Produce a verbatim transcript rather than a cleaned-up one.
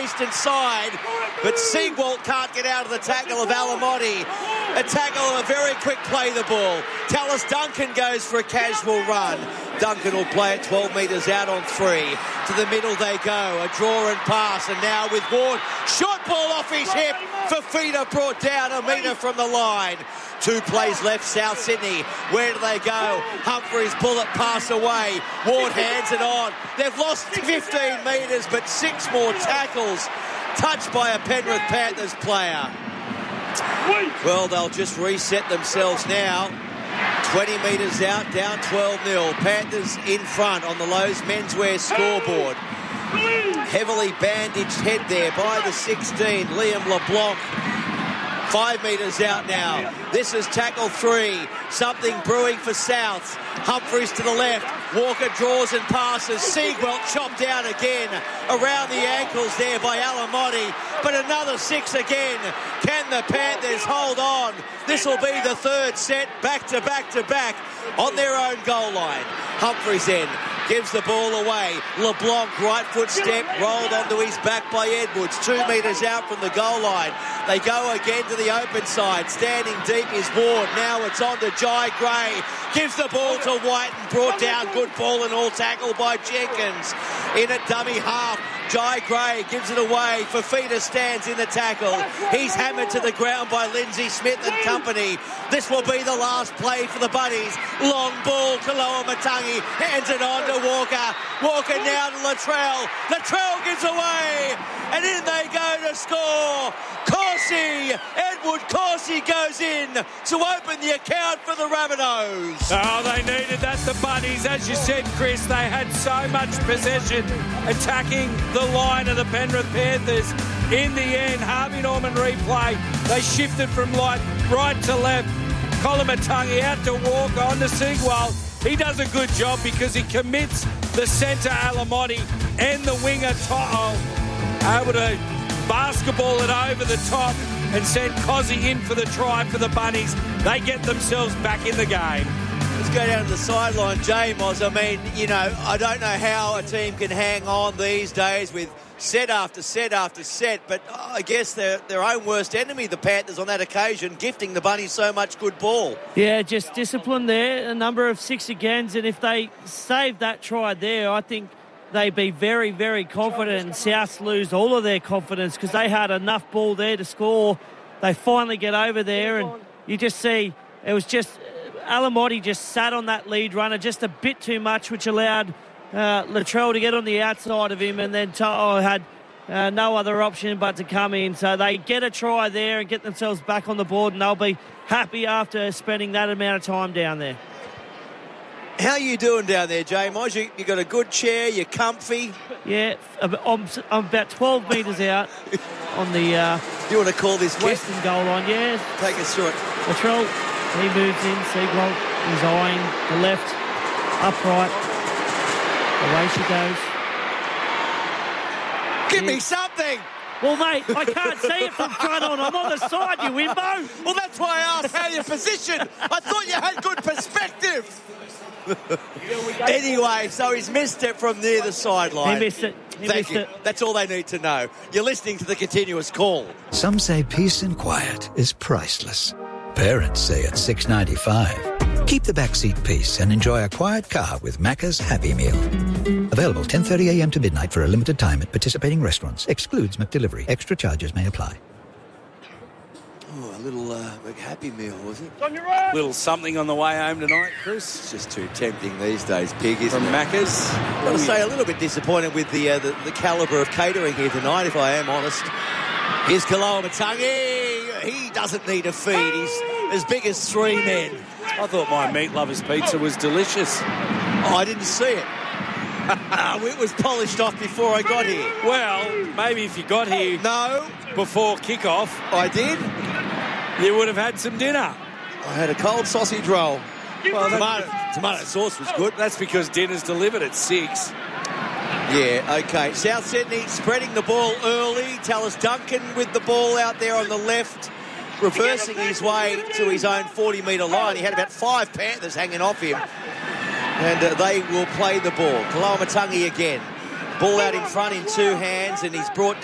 eastern side, but Siegwalt can't get out of the tackle of Alamotti. A tackle, a very quick play the ball. Tallis Duncan goes for a casual run. Duncan will play it twelve metres out on three. To the middle they go. A draw and pass, and now with Ward. Short ball off his hip. Fafita brought down a metre from the line. Two plays left, South Sydney. Where do they go? Humphreys bullet pass away. Ward hands it on. They've lost fifteen metres, but six more tackles. Touched by a Penrith Panthers player. Well, they'll just reset themselves now. twenty metres out, down twelve nil. Panthers in front on the Lowe's menswear scoreboard. Heavily bandaged head there by the sixteen, Liam LeBlanc. Five metres out now. This is tackle three. Something brewing for South. Humphreys to the left. Walker draws and passes. Siegwalt chopped down again. Around the ankles there by Alamotti. But another six again. Can the Panthers hold on? This will be the third set. Back to back to back on their own goal line. Humphreys then gives the ball away. LeBlanc, right foot step, rolled onto his back by Edwards. Two metres out from the goal line. They go again to the open side. Standing deep is Ward. Now it's on to Jai Gray. Gives the ball to White and brought down. Good ball and all tackle by Jenkins. In a dummy half. Jai Gray gives it away. Fafita stands in the tackle. He's hammered to the ground by Lindsay Smith and company. This will be the last play for the Buddies. Long ball to Loamatangi. Hands it on to Walker. Walker now to Latrell. Latrell gives away. And in they go to score. Corsi. Edward Corsi goes in to open the account for the Rabbitohs. Oh, they needed that, the Buddies. As you said, Chris, they had so much possession attacking the line of the Penrith Panthers. In the end, Harvey Norman replay. They shifted from right, right to left. Koloamatangi out to Walker on to Siegwalt. He does a good job because he commits the centre Alamotti and the winger To'o, able to basketball it over the top and send Cozzy in for the try for the Bunnies. They get themselves back in the game. Let's go down to the sideline, J-Moz. I mean, you know, I don't know how a team can hang on these days with set after set after set, but I guess they're their own worst enemy, the Panthers, on that occasion, gifting the Bunnies so much good ball. Yeah, just discipline there, a number of six agains, and if they save that try there, I think they'd be very, very confident, and South lose all of their confidence because they had enough ball there to score. They finally get over there, and you just see it was just Alamotti just sat on that lead runner just a bit too much, which allowed uh, Latrell to get on the outside of him, and then To'o had uh, no other option but to come in. So they get a try there and get themselves back on the board, and they'll be happy after spending that amount of time down there. How are you doing down there, J-Moz? You, you got a good chair, you're comfy? Yeah, I'm, I'm about twelve metres out on the uh, you want to call this western kid? goal line. Yeah. Take us through it. Latrell, he moves in. Siegwalt is eyeing the left, upright. Away she goes. Give yeah. me something! Well, mate, I can't see it from front on. I'm on the side, you wimbo. Well, that's why I asked how you're positioned. I thought you had good perspective. Anyway, so he's missed it from near the sideline. He missed it. He Thank missed you. it. That's all they need to know. You're listening to the Continuous Call. Some say peace and quiet is priceless. Parents say it's six dollars and ninety-five cents. Keep the backseat peace and enjoy a quiet car with Macca's Happy Meal. Available ten thirty a.m. to midnight for a limited time at participating restaurants. Excludes McDelivery. Extra charges may apply. Oh, a little uh, Happy Meal, was it? On your right. Little something on the way home tonight, Chris. It's just too tempting these days, Pig, isn't From it? Macca's. I've got to say, a little bit disappointed with the, uh, the the calibre of catering here tonight, if I am honest. Here's Koloamatangi. He doesn't need a feed. He's as big as three men. I thought my meat lovers pizza was delicious. Oh, I didn't see it. uh, it was polished off before I got here. Well, maybe if you got here No, before kick-off, I did. you would have had some dinner. I had a cold sausage roll. Well, tomato, tomato sauce was good. That's because dinner's delivered at six. Yeah, okay. South Sydney spreading the ball early. Tallis Duncan with the ball out there on the left, reversing his way to his own forty metre line. He had about five Panthers hanging off him. And uh, they will play the ball. Koloamatangi again. Ball out in front in two hands, and he's brought